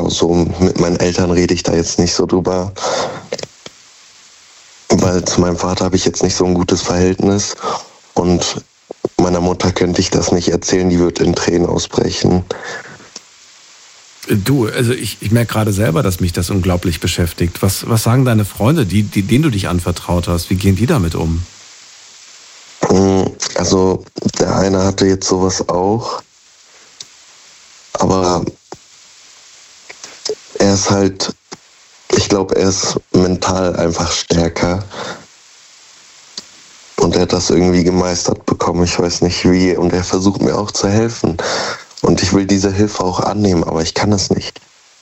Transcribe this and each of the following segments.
genau, so mit meinen Eltern rede ich da jetzt nicht so drüber, weil zu meinem Vater habe ich jetzt nicht so ein gutes Verhältnis und meiner Mutter könnte ich das nicht erzählen, die wird in Tränen ausbrechen. Du, also ich merke gerade selber, dass mich das unglaublich beschäftigt. Was sagen deine Freunde, denen du dich anvertraut hast? Wie gehen die damit um? Also der eine hatte jetzt sowas auch, aber er ist halt, ich glaube, er ist mental einfach stärker und er hat das irgendwie gemeistert bekommen, ich weiß nicht wie, und er versucht mir auch zu helfen. Und ich will diese Hilfe auch annehmen, aber ich kann es nicht.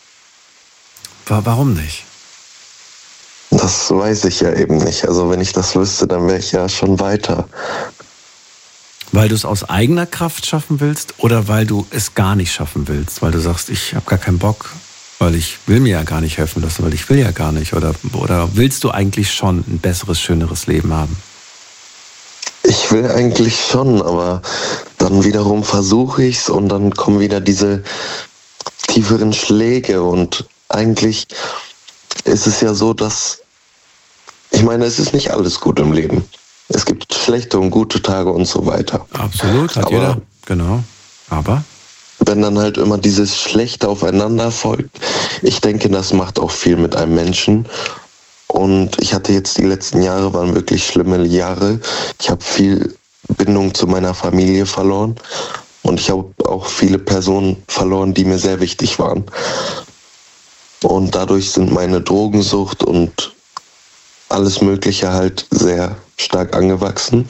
Warum nicht? Das weiß ich ja eben nicht. Also wenn ich das wüsste, dann wäre ich ja schon weiter. Weil du es aus eigener Kraft schaffen willst oder weil du es gar nicht schaffen willst? Weil du sagst, ich habe gar keinen Bock, weil ich will mir ja gar nicht helfen lassen, weil ich will ja gar nicht. Oder willst du eigentlich schon ein besseres, schöneres Leben haben? Ich will eigentlich schon, aber dann wiederum versuche ich es und dann kommen wieder diese tieferen Schläge und eigentlich ist es ja so, dass, ich meine, es ist nicht alles gut im Leben. Es gibt schlechte und gute Tage und so weiter. Absolut, hat jeder, genau. Aber? Wenn dann halt immer dieses Schlechte aufeinander folgt, ich denke, das macht auch viel mit einem Menschen. Und ich hatte jetzt, die letzten Jahre waren wirklich schlimme Jahre. Ich habe viel Bindung zu meiner Familie verloren. Und ich habe auch viele Personen verloren, die mir sehr wichtig waren. Und dadurch sind meine Drogensucht und alles Mögliche halt sehr stark angewachsen.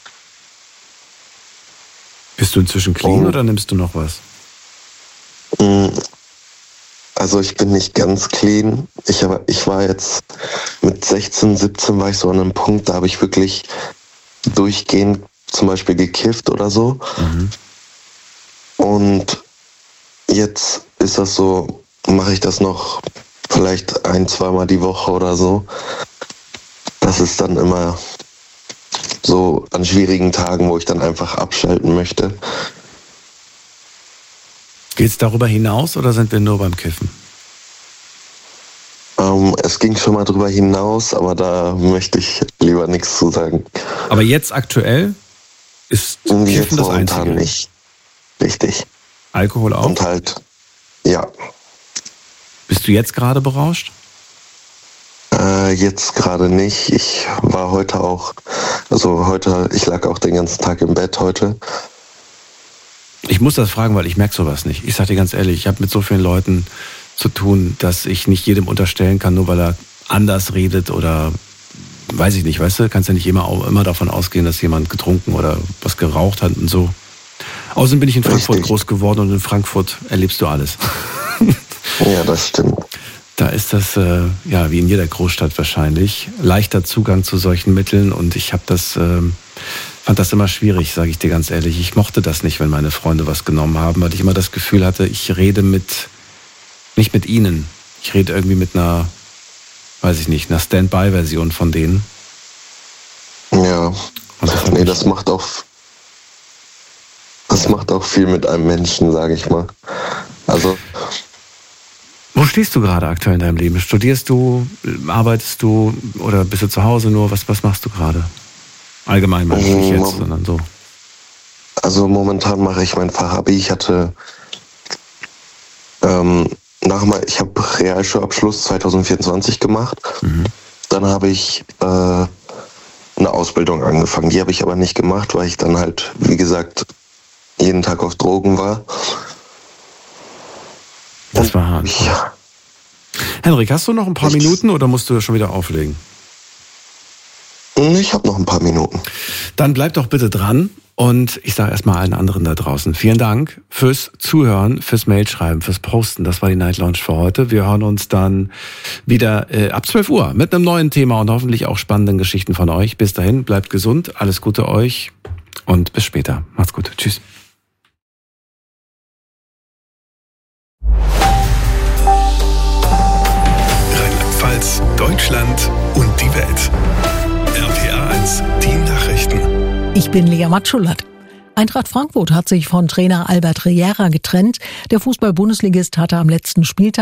Bist du inzwischen clean oder nimmst du noch was? Also ich bin nicht ganz clean. Ich war jetzt mit 16, 17 war ich so an einem Punkt, da habe ich wirklich durchgehend zum Beispiel gekifft oder so. Mhm. Und jetzt ist das so, mache ich das noch vielleicht 1-2 Mal die Woche oder so. Das ist dann immer so an schwierigen Tagen, wo ich dann einfach abschalten möchte. Geht's darüber hinaus oder sind wir nur beim Kiffen? Es ging schon mal drüber hinaus, aber da möchte ich lieber nichts zu sagen. Aber jetzt aktuell ist Kiffen jetzt das momentan Einzige? Nicht. Richtig. Alkohol auch? Und halt, ja. Bist du jetzt gerade berauscht? Jetzt gerade nicht. Ich war heute auch, ich lag auch den ganzen Tag im Bett heute. Ich muss das fragen, weil ich merke sowas nicht. Ich sag dir ganz ehrlich, ich habe mit so vielen Leuten zu tun, dass ich nicht jedem unterstellen kann, nur weil er anders redet oder weiß ich nicht, weißt du, kannst ja nicht immer davon ausgehen, dass jemand getrunken oder was geraucht hat und so. Außerdem bin ich in Frankfurt groß geworden und in Frankfurt erlebst du alles. Ja, das stimmt. Da ist das, wie in jeder Großstadt wahrscheinlich, leichter Zugang zu solchen Mitteln und ich habe fand das immer schwierig, sage ich dir ganz ehrlich. Ich mochte das nicht, wenn meine Freunde was genommen haben, weil ich immer das Gefühl hatte, ich rede nicht mit ihnen. Ich rede irgendwie mit einer Standby-Version von denen. Ja, das macht auch viel mit einem Menschen, sage ich mal. Also. Wo stehst du gerade aktuell in deinem Leben? Studierst du, arbeitest du oder bist du zu Hause nur? Was machst du gerade? Allgemein meine ich nicht jetzt, sondern so. Also momentan mache ich mein Fachabi. Ich hatte ich habe Realschulabschluss 2024 gemacht. Mhm. Dann habe ich eine Ausbildung angefangen. Die habe ich aber nicht gemacht, weil ich dann halt, wie gesagt, jeden Tag auf Drogen war. Das war hart. Ja. Henrik, hast du noch ein paar Minuten oder musst du schon wieder auflegen? Ich habe noch ein paar Minuten. Dann bleib doch bitte dran und ich sage erstmal allen anderen da draußen vielen Dank fürs Zuhören, fürs Mailschreiben, fürs Posten. Das war die Night Lounge für heute. Wir hören uns dann wieder ab 12 Uhr mit einem neuen Thema und hoffentlich auch spannenden Geschichten von euch. Bis dahin, bleibt gesund, alles Gute euch und bis später. Macht's gut. Tschüss. Rheinland-Pfalz, Deutschland und die Welt. RPA 1, die Nachrichten. Ich bin Lea Matschulat. Eintracht Frankfurt hat sich von Trainer Albert Riera getrennt. Der Fußball-Bundesligist hatte am letzten Spieltag